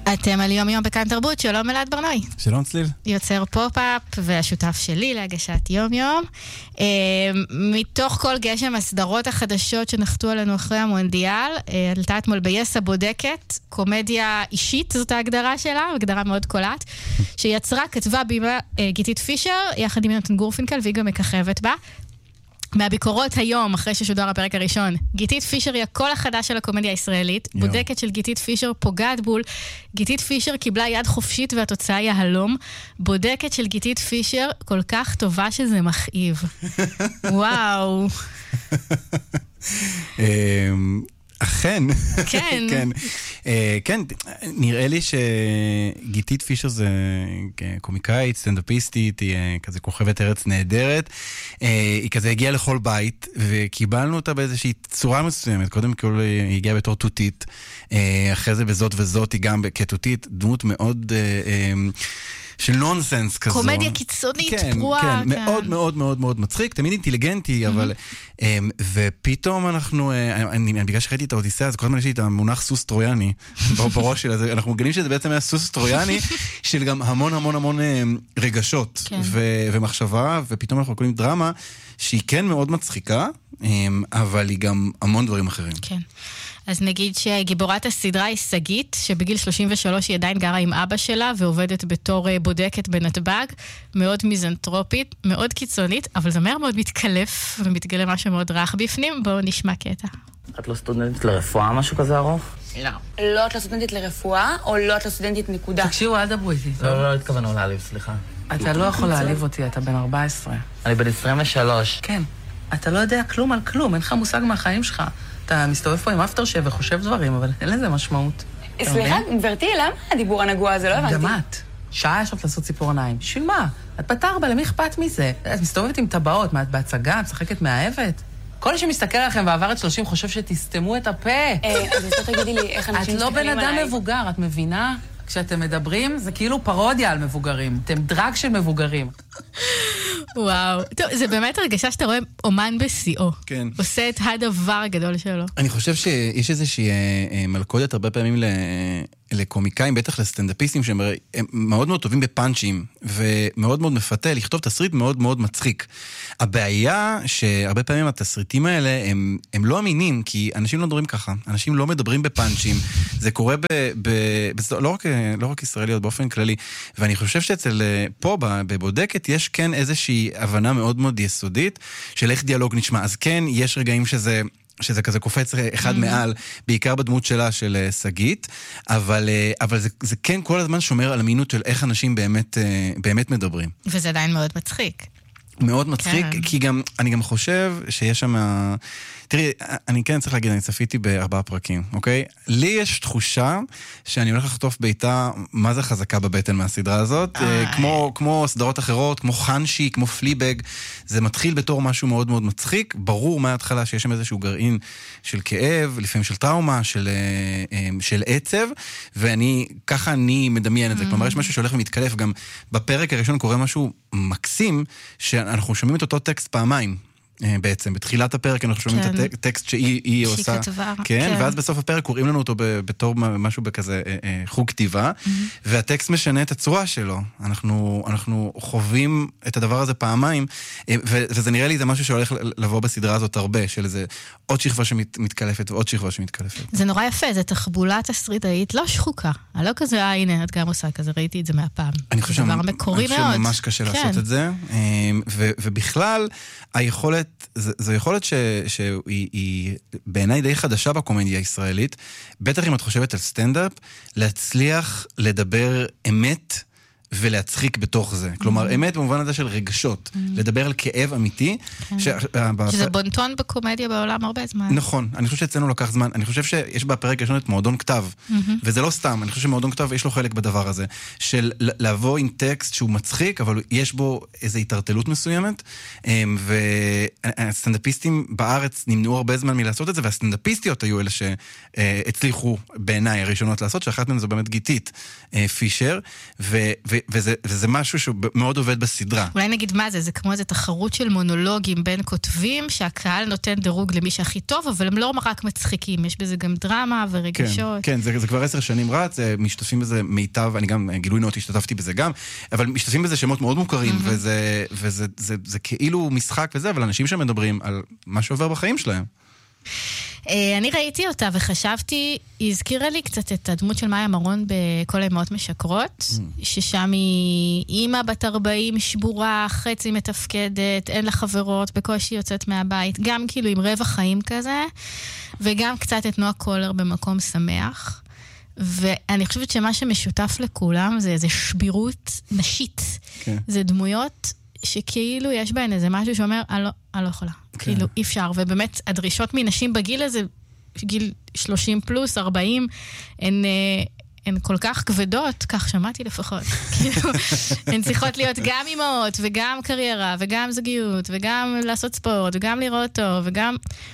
אתם על יום יום בכאן תרבות, שלום אלעד ברנועי. שלום צליל. יוצר פופ-אפ והשותף שלי להגשת יום יום. מתוך כל גשם הסדרות החדשות שנחתו עלינו אחרי המונדיאל, עלתה אתמול ביס הבודקת, קומדיה אישית, זאת ההגדרה שלה, הגדרה מאוד קולעת, שיצרה, כתבה בימה גיתית פישר, יחד עם יונתן גורפינקל, והיא גם מככבת בה. מהביקורות היום, אחרי ששודר הפרק הראשון, גיתית פישר היא הקול החדש של הקומדיה הישראלית, בודקת של גיתית פישר פוגעת בול, גיתית פישר קיבלה יד חופשית והתוצאה היא הלום, בודקת של גיתית פישר כל כך טובה שזה מכאיב. וואו. אכן. כן. כן, נראה לי שגיתית פישר זה קומיקאית, סטנדאפיסטית, היא כזה כוכבת ארץ נהדרת, היא כזה הגיעה לכל בית, וקיבלנו אותה באיזושהי צורה מסוימת, קודם כל היא הגיעה בתור תותית, אחרי זה בזאת וזאת היא גם כתותית, דמות מאוד של נונסנס כזו. קומדיה קיצונית, פרועה. כן, מאוד מאוד מאוד מאוד מצחיק, תמיד אינטליגנטי, אבל ופתאום בגלל שראיתי את האודיסאה, אז כל הזמן יש לי את המונח סוס טרויאני בראש שלה, אנחנו מגלים שזה בעצם היה סוס טרויאני של גם המון המון המון רגשות ומחשבה, ופתאום אנחנו קוראים דרמה שהיא כן מאוד מצחיקה, אבל היא גם המון דברים אחרים. כן. אז נגיד שגיבורת הסדרה היא סגית, שבגיל 33 היא עדיין גרה עם אבא שלה, ועובדת בתור בודקת בנתב"ג, מאוד מיזנטרופית, מאוד קיצונית, אבל זה מהר מאוד מתקלף, ומתגלה משהו מאוד רך בפנים. בואו נשמע קטע. את לא סטודנטית לרפואה, משהו כזה ארוך? לא. לא, את לא סטודנטית לרפואה, או לא, את לא סטודנטית נקודה. תקשיבו, אל דברו איתי. לא התכוונו להעליב, סליחה. אתה לא יכול להעליב אותי, אתה בן 14. אני בן 23. כן. אתה לא יודע כלום על כלום, אין לך מושג מהחיים שלך. אתה מסתובב פה עם אפטרשב וחושב דברים, אבל אין לזה משמעות. סליחה, גברתי, למה הדיבור הנגוע הזה? לא הבנתי. גם את. שעה ישבת לעשות ציפורניים. בשביל מה? את בת 4, למי אכפת מזה? את מסתובבת עם טבעות, מה את בהצגה, משחקת מאהבת? כל מי שמסתכל עליכם ועבר את 30 חושב שתסתמו את הפה. אז לא תגידי לי איך אנשים את לא בן אדם מבוגר, את מבינה? כשאתם מדברים, זה כאילו פרודיה על מבוגרים. אתם דרג של מבוגרים. וואו. טוב, זה באמת הרגשה שאתה רואה אומן בשיאו. כן. עושה את הדבר הגדול שלו. אני חושב שיש איזושהי מלכודת הרבה פעמים לקומיקאים, בטח לסטנדאפיסטים, שהם מאוד מאוד טובים בפאנצ'ים, ומאוד מאוד מפתה לכתוב תסריט מאוד מאוד מצחיק. הבעיה שהרבה פעמים התסריטים האלה הם לא אמינים, כי אנשים לא מדברים ככה. אנשים לא מדברים בפאנצ'ים. זה קורה לא רק ישראליות, באופן כללי. ואני חושב שאצל פה, בבודקת, יש כן איזושהי הבנה מאוד מאוד יסודית, של איך דיאלוג נשמע. אז כן, יש רגעים שזה כזה קופץ אחד מעל, בעיקר בדמות שלה של סגית, אבל זה כן כל הזמן שומר על אמינות של איך אנשים באמת מדברים. וזה עדיין מאוד מצחיק. מאוד מצחיק, כי אני גם חושב שיש שם... תראי, אני כן צריך להגיד, אני צפיתי ב4 פרקים, אוקיי? לי יש תחושה שאני הולך לחטוף ביתה מה זה חזקה בבטן מהסדרה הזאת, כמו סדרות אחרות, כמו חנשי, כמו פליבג, זה מתחיל בתור משהו מאוד מאוד מצחיק, ברור מההתחלה שיש שם איזשהו גרעין של כאב, לפעמים של טראומה, של עצב, ככה אני מדמיין את זה, כלומר יש משהו שהולך ומתקלף, גם בפרק הראשון קורה משהו מקסים, שאנחנו שומעים את אותו טקסט פעמיים, בעצם, בתחילת הפרק אנחנו שומעים את הטקסט שהיא עושה. כתבה. כן, ואז בסוף הפרק קוראים לנו אותו בתור משהו בכזה חוג כתיבה, והטקסט משנה את הצורה שלו. אנחנו חווים את הדבר הזה פעמיים, וזה נראה לי זה משהו שהולך לבוא בסדרה הזאת הרבה, של איזה עוד שכבה שמתקלפת ועוד שכבה שמתקלפת. זה נורא יפה, זה תחבולה תסריטאית לא שחוקה. לא כזה, הנה, את גם עושה כזה, ראיתי את זה מהפעם. אני חושב ממש קשה לעשות את זה, ובכלל, זו יכולת שהיא בעיניי די חדשה בקומדיה הישראלית, בטח אם את חושבת על סטנדאפ, להצליח לדבר אמת ולהצחיק בתוך זה. כלומר, אמת במובן הזה של רגשות. לדבר על כאב אמיתי. שזה בונטון בקומדיה בעולם הרבה זמן. נכון. אני חושב שאצלנו לקח זמן. אני חושב שיש בפרק ראשון את מועדון כתב. וזה לא סתם. אני חושב שמועדון כתב יש לו חלק בדבר הזה. של לבוא עם טקסט שהוא מצחיק, אבל יש בו איזו התערטלות מסוימת. והסטנדאפיסטים בארץ נמנעו הרבה זמן מלעשות את זה, והסטנדאפיסטיות היו אלה שהצליחו בעיניי הראשונות לעשות, שאחת מהן זו באמת גיתית פישר. וזה משהו שהוא מאוד עובד בסדרה. אולי נגיד מה זה, זה כמו איזו תחרות של מונולוגים בין כותבים, שהקהל נותן דירוג למי שהכי טוב, אבל הם לא רק מצחיקים, יש בזה גם דרמה ורגשות. כן, זה כבר 10 שנים רץ, משתתפים בזה מיטב, אני גם, גילוי נאות, השתתפתי בזה גם, אבל משתתפים בזה שמות מאוד מוכרים, וזה כאילו משחק וזה, אבל אנשים שמדברים על מה שעובר בחיים שלהם. אני ראיתי אותה וחשבתי, היא הזכירה לי קצת את הדמות של מאיה מרון בכל האימהות משקרות, ששם היא אימא בת 40 שבורה, חצי מתפקדת, אין לה חברות, בקושי יוצאת מהבית, גם כאילו עם רבע חיים כזה, וגם קצת את נועה קולר במקום שמח. ואני חושבת שמה שמשותף לכולם זה איזו שבירות נשית. זה דמויות שכאילו יש בהן איזה משהו שאומר, אני לא יכולה. כאילו, אי אפשר. ובאמת, הדרישות מנשים בגיל הזה, גיל 30 פלוס, 40, הן כל כך כבדות, כך שמעתי לפחות. כאילו, הן צריכות להיות גם אימהות, וגם קריירה, וגם זוגיות, וגם לעשות ספורט, וגם לראות טוב, וגם...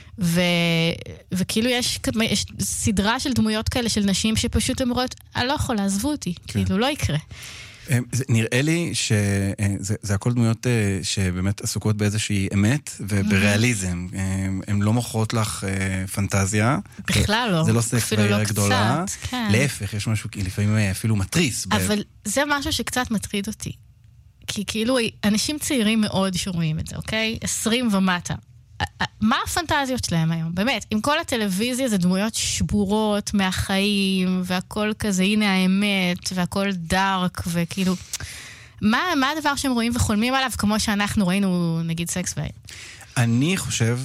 וכאילו יש סדרה של דמויות כאלה של נשים שפשוט אמרות, אני לא יכולה, עזבו אותי. כאילו, לא יקרה. נראה לי שזה הכל דמויות שבאמת עסוקות באיזושהי אמת ובריאליזם. הן לא מוכרות לך פנטזיה. בכלל לא. זה לא סקס בעירה גדולה. כן. להפך, יש משהו לפעמים אפילו מטריס. אבל זה משהו שקצת מטריד אותי. כי כאילו אנשים צעירים מאוד שרואים את זה, אוקיי? 20 ומטה. מה הפנטזיות שלהם היום? באמת, עם כל הטלוויזיה זה דמויות שבורות מהחיים, והכל כזה, הנה האמת, והכל דארק, וכאילו, מה הדבר שהם רואים וחולמים עליו, כמו שאנחנו ראינו, נגיד, סקס בעיר? אני חושב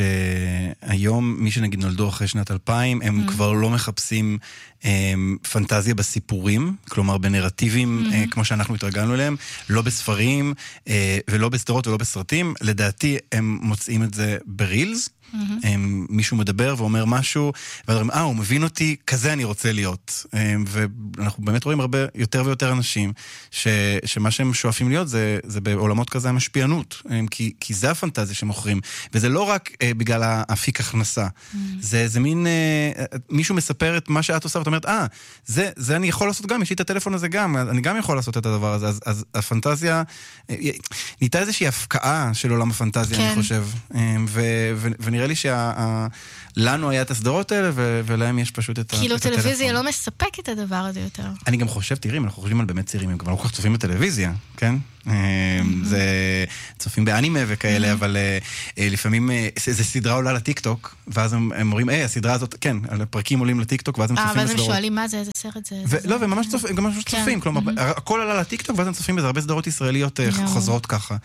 שהיום, מי שנגיד נולדו אחרי שנת 2000, הם כבר לא מחפשים פנטזיה בסיפורים, כלומר בנרטיבים, כמו שאנחנו התרגלנו אליהם, לא בספרים, ולא בסדרות ולא בסרטים. לדעתי, הם מוצאים את זה ברילס, מישהו מדבר ואומר משהו, ואומרים, הוא מבין אותי, כזה אני רוצה להיות. ואנחנו באמת רואים הרבה יותר ויותר אנשים, שמה שהם שואפים להיות זה בעולמות כזה המשפיענות, כי זה הפנטזיה שמוכרים, וזה לא רק בגלל האפיק הכנסה, זה מין, מישהו מספר את מה שאת עושה, ואת אומרת, זה אני יכול לעשות גם, יש לי את הטלפון הזה גם, אני גם יכול לעשות את הדבר הזה, אז הפנטזיה, ניתה איזושהי הפקעה של עולם הפנטזיה, אני חושב, ונראה לי שלנו היה את הסדרות האלה, ולהם יש פשוט את הטלפון. כאילו טלוויזיה לא מספק את הדבר הזה יותר. אני גם חושב, תראי, אנחנו חושבים על באמת צעירים, הם כבר לא כל כך צופים בטלוויזיה, כן? זה צופים באנימה וכאלה, אבל לפעמים איזו סדרה עולה לטיקטוק, ואז הם אומרים, הסדרה הזאת, כן, הפרקים עולים לטיקטוק, ואז הם צופים בסדרות. ואז הם שואלים מה זה, איזה סרט זה? לא, והם ממש צופים, כלומר, הכל עלה לטיקטוק, ואז הם צופים בזה, הרבה סדרות ישראליות חוזרות ככה.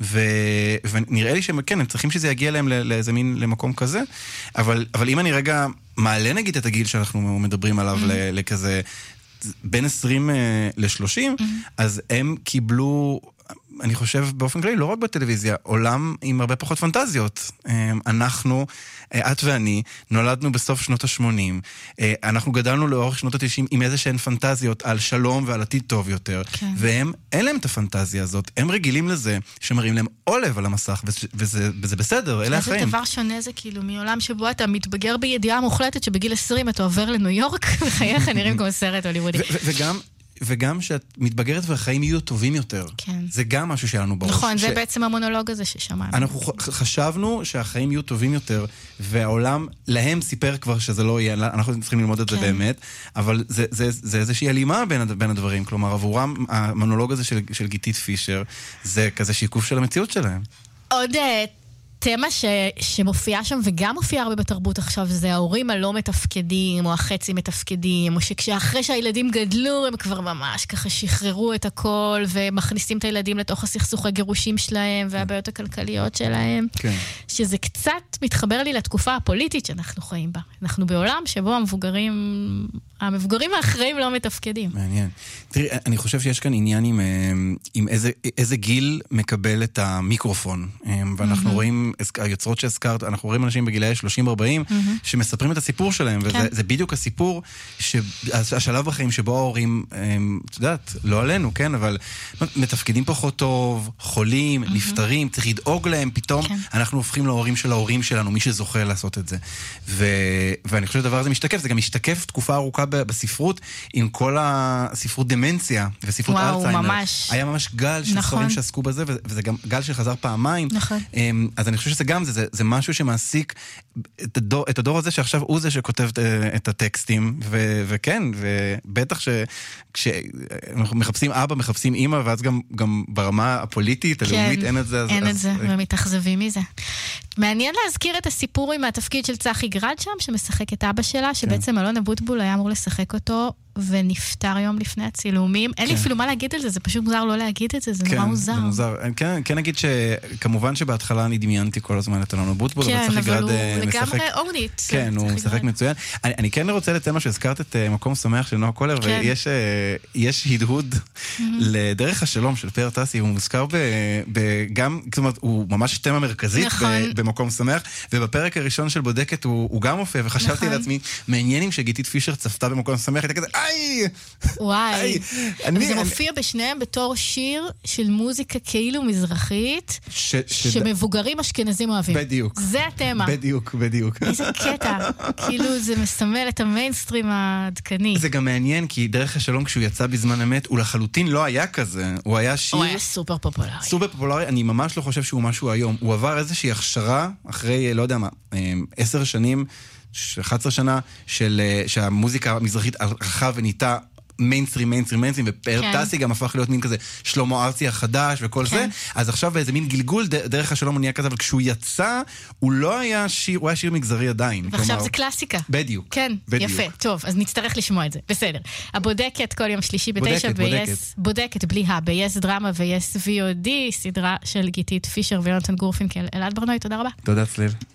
ונראה לי שהם, כן, הם צריכים שזה יגיע להם לאיזה מין, למקום כזה, אבל אם אני רגע מעלה נגיד את הגיל שאנחנו מדברים עליו לכזה, בין 20 ל-30, אז הם קיבלו, אני חושב באופן כללי, לא רק בטלוויזיה, עולם עם הרבה פחות פנטזיות. אנחנו, את ואני, נולדנו בסוף שנות ה-80, אנחנו גדלנו לאורך שנות ה-90 עם איזה שהן פנטזיות על שלום ועל עתיד טוב יותר, והם, אין להם את הפנטזיה הזאת, הם רגילים לזה שמראים להם עולב על המסך, וזה בסדר, אלה החיים. איזה דבר שונה זה כאילו, מעולם שבו אתה מתבגר בידיעה מוחלטת שבגיל 20 אתה עובר לניו יורק, וחייך נראים כמו סרט הוליוודי. וגם שאת מתבגרת והחיים יהיו טובים יותר. כן. זה גם משהו שהיה לנו בראש. נכון, זה בעצם המונולוג הזה ששמענו. אנחנו חשבנו שהחיים יהיו טובים יותר, והעולם להם סיפר כבר שזה לא יהיה, אנחנו צריכים ללמוד את זה באמת, אבל זה איזושהי הלימה בין הדברים. כלומר, עבורם, המונולוג הזה של גיתית פישר, זה כזה שיקוף של המציאות שלהם. עוד תמה שמופיעה שם וגם מופיעה הרבה בתרבות עכשיו, זה ההורים הלא מתפקדים, או החצי מתפקדים, או שכשאחרי שהילדים גדלו, הם כבר ממש ככה שחררו את הכל, ומכניסים את הילדים לתוך הסכסוכי גירושים שלהם, והבעיות הכלכליות שלהם, שזה קצת מתחבר לי לתקופה הפוליטית שאנחנו חיים בה. אנחנו בעולם שבו המבוגרים האחראים לא מתפקדים. מעניין. תראי, אני חושב שיש כאן עניין עם איזה גיל מקבל את המיקרופון, ואנחנו רואים היוצרות שהזכרת, אנחנו רואים אנשים בגילאי 30-40 שמספרים את הסיפור שלהם, וזה בדיוק הסיפור, השלב בחיים שבו ההורים, את יודעת, לא עלינו, כן, אבל מתפקדים פחות טוב, חולים, נפטרים, צריך לדאוג להם, פתאום אנחנו הופכים להורים של ההורים שלנו, מי שזוכה לעשות את זה. ואני חושב שהדבר הזה משתקף, זה גם משתקף תקופה ארוכה בספרות, עם כל הספרות דמנציה, וספרות אלצהיימר. ממש. היה ממש גל של ספרים שעסקו בזה, וזה גם גל שחזר פעמיים. נכון. אז אני חושב שזה גם, זה משהו שמעסיק את הדור הזה, שעכשיו הוא זה שכותב את הטקסטים, וכן, ובטח כשאנחנו מחפשים אבא, מחפשים אמא, ואז גם ברמה הפוליטית, הלאומית, אין את זה. אין את זה, ומתאכזבים מזה. מעניין להזכיר את הסיפור עם התפקיד של צחי גרד שם, שמשחק את אבא שלה, שבעצם אלון אבוטבול היה אמור לשחק אותו, ונפטר יום לפני הצילומים. אין לי אפילו מה להגיד על זה, זה פשוט מוזר לא להגיד את זה, זה נורא מוזר. כן, זה מוזר. כן נגיד שכמובן שבהתחלה אני דמיינתי כל הזמן את אלון אבוטבול, אבל צחי גרד משחק... כן, אבל הוא לגמרי אורנית. כן, הוא משחק מצוין. אני כן רוצה לציין מה שהזכרת את מקום שמח של נועה קולר, ויש הדהוד לדרך השלום של פאר טסי, הוא מוזכר גם, זאת אומרת, הוא ממש תמה מרכזית במקום שמח, ובפרק הראשון של בודקת הוא גם מופיע, וחשבתי לעצמי, מעניינים שגיתית פישר צפתה במקום שמח, הייתה כזה, וואי, וזה מופיע בשניהם בתור שיר של מוזיקה כאילו מזרחית, שמבוגרים אשכנזים אוהבים. בדיוק. זה התמה. בדיוק. איזה קטע. כאילו זה מסמל את המיינסטרים העדכני. זה גם מעניין, כי דרך השלום כשהוא יצא בזמן אמת, הוא לחלוטין לא היה כזה. הוא היה שיר... הוא היה סופר פופולרי. אני ממש לא חושב שהוא משהו היום. הוא עבר איזושהי הכשרה, אחרי, לא יודע מה, 10 שנים, 11 שנה, שהמוזיקה המזרחית הלכה וניתה מיינסטרים, ופאר טסי גם הפך להיות מין כזה שלמה ארצי החדש וכל זה, אז עכשיו באיזה מין גלגול דרך השלום הוא נהיה כזה, אבל כשהוא יצא, הוא לא היה שיר, הוא היה שיר מגזרי עדיין. ועכשיו זה קלאסיקה. בדיוק. כן, יפה, טוב, אז נצטרך לשמוע את זה, בסדר. הבודקת כל יום שלישי ב9 בודקת בלי ב-yes דרמה ו-yes VOD, סדרה של גיתית פישר ויונתן גורפינקל. אלעד ברנועי, תודה רבה. תודה צליל.